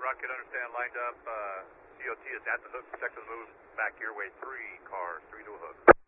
Rocket, understand, lined up. COT is at the hook, sector move back your way, 3 cars, 3 to a hook.